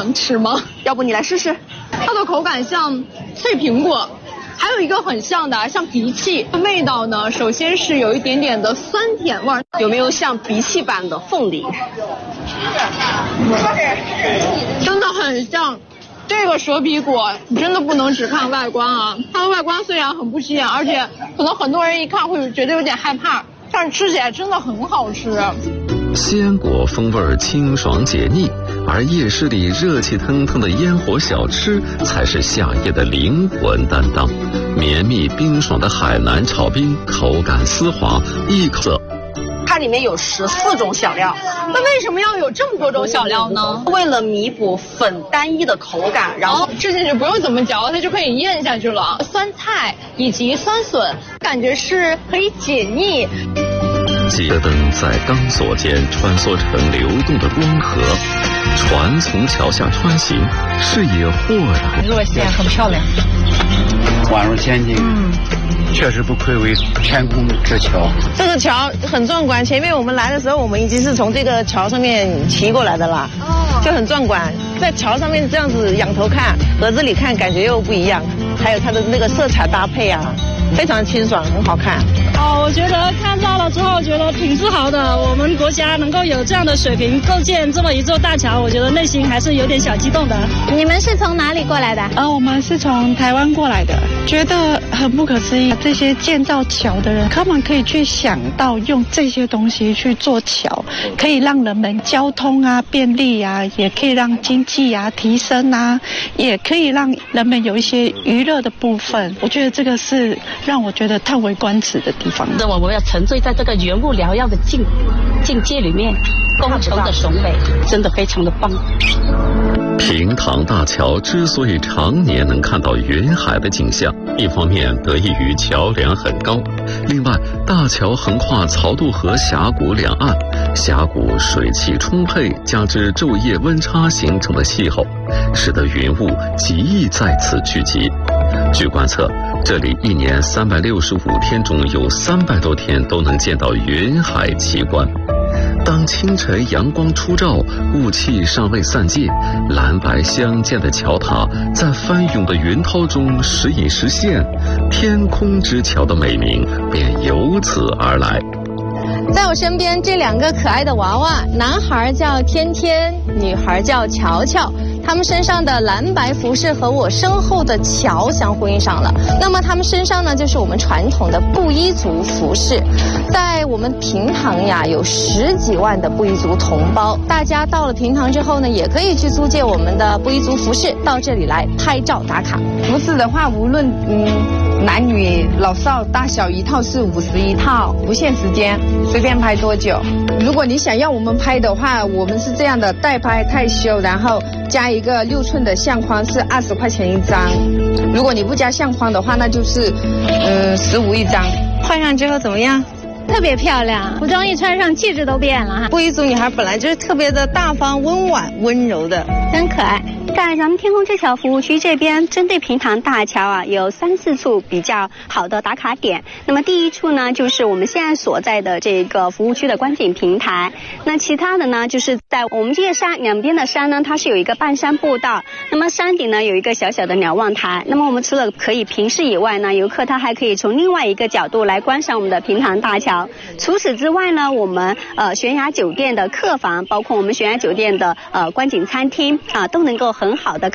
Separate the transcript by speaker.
Speaker 1: 能吃吗？
Speaker 2: 要不你来试试？
Speaker 1: 它的口感像脆苹果，还有一个很像的，像荸荠。味道呢，首先是有一点点的酸甜味儿，
Speaker 2: 有没有像荸荠般的凤梨？
Speaker 1: 真的很像。这个蛇皮果你真的不能只看外观啊，它的外观虽然很不起眼，而且可能很多人一看会觉得有点害怕，但是吃起来真的很好吃。
Speaker 3: 西安果风味清爽解腻，而夜市里热气腾腾的烟火小吃才是夏夜的灵魂担当。绵密冰爽的海南炒冰，口感丝滑，一口。
Speaker 2: 它里面有14种小料，
Speaker 1: 那为什么要有这么多种小料呢？
Speaker 2: 为了弥补粉单一的口感，然后
Speaker 1: 吃进去不用怎么嚼，它就可以咽下去了。酸菜以及酸笋，感觉是可以解腻。
Speaker 3: 街灯在钢索间穿梭成流动的光河，船从桥下穿行，视野豁然。
Speaker 4: 路线很漂亮，
Speaker 5: 宛如仙境。确实不愧为天空之桥。
Speaker 4: 这个桥很壮观，前面我们来的时候，我们已经是从这个桥上面骑过来的啦，就很壮观。在桥上面这样子仰头看，和这里看感觉又不一样，还有它的那个色彩搭配啊，非常清爽，很好看。
Speaker 6: 我觉得看到了之后，觉得挺自豪的。我们国家能够有这样的水平构建这么一座大桥，我觉得内心还是有点小激动的。
Speaker 7: 你们是从哪里过来的？
Speaker 8: 我们是从台湾过来的，觉得很不可思议。这些建造桥的人，他们可以去想到用这些东西去做桥，可以让人们交通啊便利啊，也可以让经济啊提升啊，也可以让人们有一些娱乐的部分。我觉得这个是让我觉得叹为观止的地方。
Speaker 6: 我们要沉醉在这个云雾缭绕的境界里面，工程的雄伟真的非常的棒。
Speaker 3: 平塘大桥之所以常年能看到云海的景象，一方面得益于桥梁很高，另外大桥横跨曹渡河峡谷两岸，峡谷水汽充沛，加之昼夜温差形成的气候，使得云雾极易在此聚集。据观测，这里一年365天中有300多天都能见到云海奇观。当清晨阳光初照，雾气尚未散尽，蓝白相间的桥塔在翻涌的云涛中时隐时现，天空之桥的美名便由此而来。
Speaker 7: 在我身边这2个可爱的娃娃，男孩叫天天，女孩叫乔乔。他们身上的蓝白服饰和我身后的桥相呼应上了。那么他们身上呢，就是我们传统的布依族服饰。在我们平塘呀，有10几万的布依族同胞。大家到了平塘之后呢，也可以去租借我们的布依族服饰，到这里来拍照打卡。
Speaker 9: 服饰的话，无论男女老少大小一套是51套，不限时间，随便拍多久。如果你想要我们拍的话，我们是这样的，代拍太修，然后加一个6寸的相框是20块钱一张。如果你不加相框的话，那就是15一张。
Speaker 4: 换上之后怎么样？
Speaker 7: 特别漂亮，服装一穿上气质都变了哈。
Speaker 4: 布依族女孩本来就是特别的大方、温婉、温柔的，
Speaker 7: 真可爱。
Speaker 10: 在咱们天空之桥服务区这边，针对平塘大桥啊，有3、4处比较好的打卡点。那么第一处呢，就是我们现在所在的这个服务区的观景平台。那其他的呢，就是在我们这些山两边的山呢，它是有一个半山步道。那么山顶呢，有一个小小的瞭望台。那么我们除了可以平视以外呢，游客他还可以从另外一个角度来观赏我们的平塘大桥。除此之外呢，我们悬崖酒店的客房，包括我们悬崖酒店的观景餐厅啊，都能够很好的